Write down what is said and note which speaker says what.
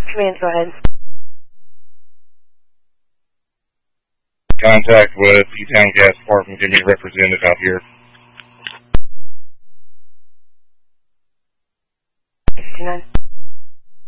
Speaker 1: Command, go ahead.
Speaker 2: Contact with E-Town Gas Department. Give me a representative out here.
Speaker 1: 69.